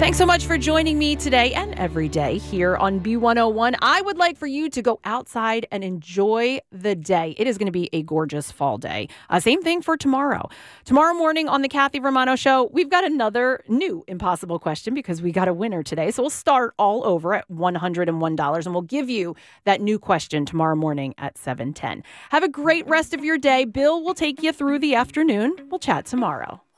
Thanks so much for joining me today and every day here on B101. I would like for you to go outside and enjoy the day. It is going to be a gorgeous fall day. Same thing for tomorrow. Tomorrow morning on the Kathy Romano Show, we've got another new impossible question because we got a winner today. So we'll start all over at $101 and we'll give you that new question tomorrow morning at 7:10. Have a great rest of your day. Bill will take you through the afternoon. We'll chat tomorrow.